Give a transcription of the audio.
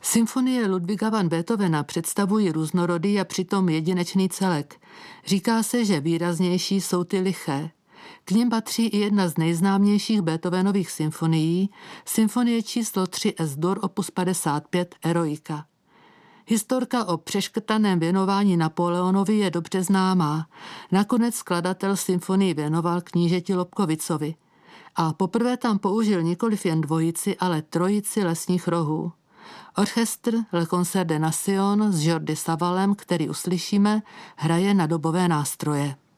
Symfonie Ludwiga van Beethovena představují různorodý a přitom jedinečný celek. Říká se, že výraznější jsou ty liché. K nim patří i jedna z nejznámějších Beethovenových symfonií, symfonie číslo 3 S-dur opus 55 Eroika. Historka o přeškrtaném věnování Napoleonovi je dobře známá. Nakonec skladatel symfonii věnoval knížeti Lobkowicovi. A poprvé tam použil nikoliv jen dvojici, ale trojici lesních rohů. Orchestr Le Concert des Nations s Jordi Savalem, který uslyšíme, hraje na dobové nástroje.